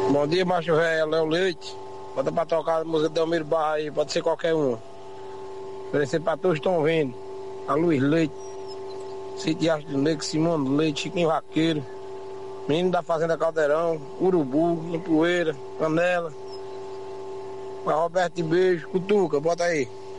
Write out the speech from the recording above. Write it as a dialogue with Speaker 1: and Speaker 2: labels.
Speaker 1: Bom dia, macho velho, Léo Leite. Bota pra tocar a música de Delmiro Barra aí, pode ser qualquer uma. Oferecer pra todos que estão vendo. A Luiz Leite, Sítio Astro do Negro, Simone Leite, Chiquinho Vaqueiro, Menino da Fazenda Caldeirão, Urubu, Empoeira, Canela. Pra Roberto de Beijo, Cutuca, bota aí.